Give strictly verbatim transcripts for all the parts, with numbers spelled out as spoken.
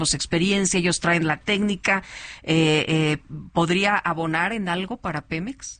experiencia, ellos traen la técnica, eh, eh, ¿podría abonar en algo para Pemex?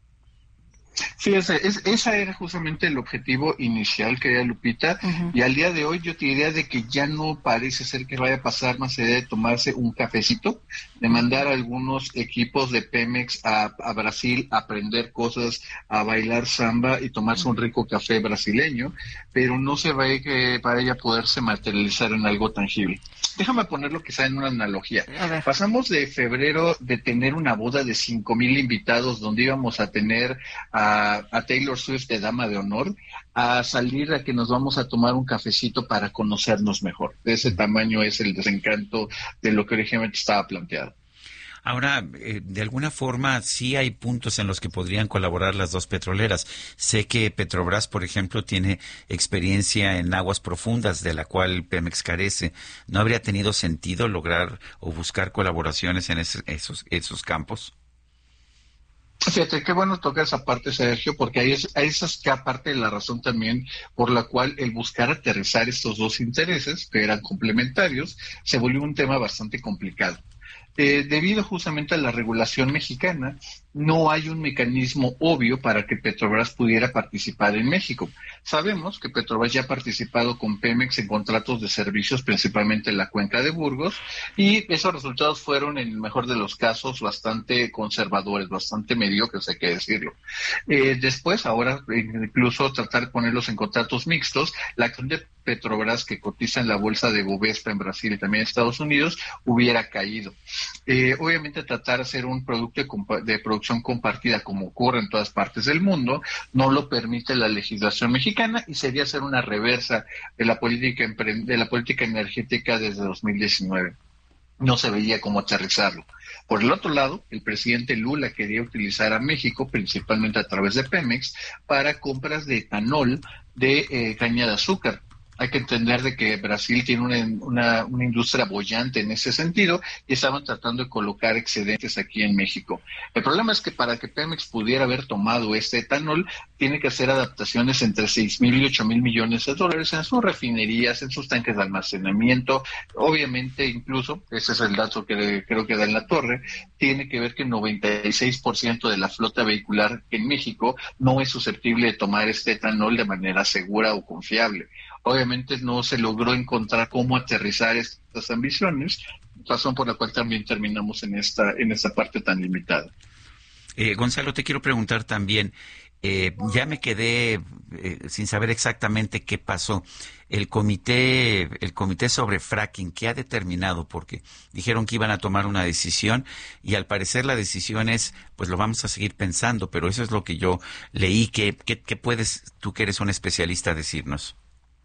Sí, ese, es, esa era justamente el objetivo inicial que era Lupita, uh-huh. Y al día de hoy yo te diría de que ya no parece ser que vaya a pasar más allá de tomarse un cafecito, de mandar a algunos equipos de Pemex a, a Brasil a aprender cosas, a bailar samba y tomarse un rico café brasileño, pero no se ve que vaya a poderse materializar en algo tangible. Déjame ponerlo quizá en una analogía. Pasamos de febrero de tener una boda de cinco mil invitados donde íbamos a tener a, a Taylor Swift de dama de honor, a salir a que nos vamos a tomar un cafecito para conocernos mejor. De ese tamaño es el desencanto de lo que originalmente estaba planteado. Ahora, eh, de alguna forma, sí hay puntos en los que podrían colaborar las dos petroleras. Sé que Petrobras, por ejemplo, tiene experiencia en aguas profundas, de la cual Pemex carece. ¿No habría tenido sentido lograr o buscar colaboraciones en ese, esos, esos campos? Fíjate, qué bueno tocar esa parte, Sergio, porque ahí es, ahí es parte de la razón también por la cual el buscar aterrizar estos dos intereses, que eran complementarios, se volvió un tema bastante complicado. Eh, debido justamente a la regulación mexicana, no hay un mecanismo obvio para que Petrobras pudiera participar en México. Sabemos que Petrobras ya ha participado con Pemex en contratos de servicios, principalmente en la cuenca de Burgos, y esos resultados fueron, en el mejor de los casos, bastante conservadores, bastante mediocres, hay que decirlo. Eh, después, ahora, incluso tratar de ponerlos en contratos mixtos, la acción de Petrobras, que cotiza en la bolsa de Bovespa en Brasil y también en Estados Unidos, hubiera caído. Eh, obviamente tratar de hacer un producto de, compa- de producción compartida, como ocurre en todas partes del mundo, no lo permite la legislación mexicana y sería hacer una reversa de la política empre- de la política energética desde dos mil diecinueve. No se veía cómo aterrizarlo. Por el otro lado, el presidente Lula quería utilizar a México, principalmente a través de Pemex, para compras de etanol de eh, caña de azúcar. Hay que entender de que Brasil tiene una, una, una industria boyante en ese sentido y estaban tratando de colocar excedentes aquí en México. El problema es que para que Pemex pudiera haber tomado este etanol, tiene que hacer adaptaciones entre seis mil y ocho mil millones de dólares en sus refinerías, en sus tanques de almacenamiento. Obviamente, incluso, ese es el dato que creo que da en la torre, tiene que ver que el noventa y seis por ciento de la flota vehicular en México no es susceptible de tomar este etanol de manera segura o confiable. Obviamente no se logró encontrar cómo aterrizar estas ambiciones, razón por la cual también terminamos en esta en esta parte tan limitada. Eh, Gonzalo, te quiero preguntar también, eh, ya me quedé eh, sin saber exactamente qué pasó. El comité, el comité sobre fracking, ¿qué ha determinado? Porque dijeron que iban a tomar una decisión y al parecer la decisión es, pues lo vamos a seguir pensando, pero eso es lo que yo leí. ¿Qué, qué, qué puedes, tú que eres un especialista, decirnos?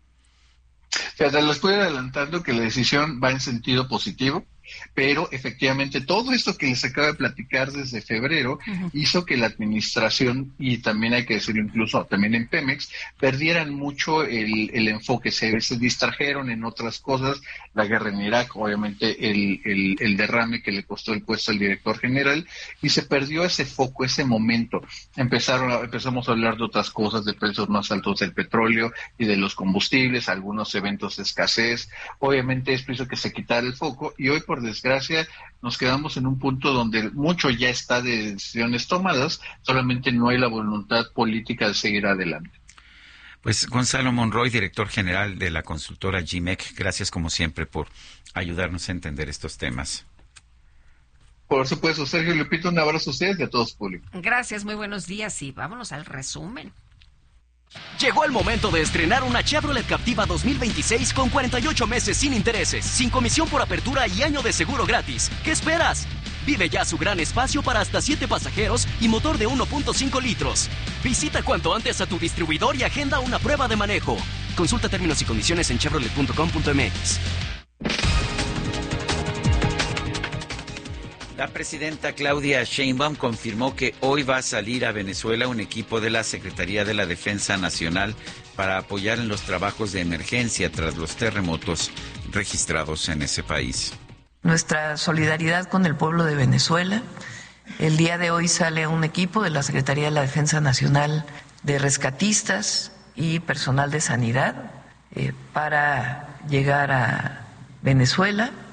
Fíjate, les estoy adelantando que la decisión va en sentido positivo, pero efectivamente todo esto que les acabo de platicar desde febrero uh-huh. hizo que la administración, y también hay que decirlo incluso también en Pemex, perdieran mucho el, el enfoque, se, se distrajeron en otras cosas, la guerra en Irak, obviamente el, el, el derrame que le costó el puesto al director general, y se perdió ese foco, ese momento. Empezaron a, empezamos a hablar de otras cosas, de precios más altos del petróleo y de los combustibles, algunos eventos de escasez. Obviamente esto hizo que se quitara el foco, y hoy por desgracia nos quedamos en un punto donde mucho ya está de decisiones tomadas, solamente no hay la voluntad política de seguir adelante. Pues Gonzalo Monroy, director general de la consultora G M E C, gracias como siempre por ayudarnos a entender estos temas. Por supuesto, Sergio, Lupita, un abrazo a ustedes y a todos público. Gracias, muy buenos días y vámonos al resumen. Llegó el momento de estrenar una Chevrolet Captiva dos mil veintiséis con cuarenta y ocho meses sin intereses, sin comisión por apertura y año de seguro gratis. ¿Qué esperas? Vive ya su gran espacio para hasta siete pasajeros y motor de uno punto cinco litros. Visita cuanto antes a tu distribuidor y agenda una prueba de manejo. Consulta términos y condiciones en chevrolet punto com punto m x. La presidenta Claudia Sheinbaum confirmó que hoy va a salir a Venezuela un equipo de la Secretaría de la Defensa Nacional para apoyar en los trabajos de emergencia tras los terremotos registrados en ese país. Nuestra solidaridad con el pueblo de Venezuela. El día de hoy sale un equipo de la Secretaría de la Defensa Nacional de rescatistas y personal de sanidad eh, para llegar a Venezuela.